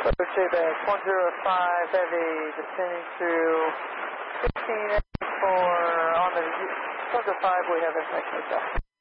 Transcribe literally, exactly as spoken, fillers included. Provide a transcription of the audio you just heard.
Quebec one zero five Heavy, descending through fifteen eighty-four on the one zero five, we have information with that.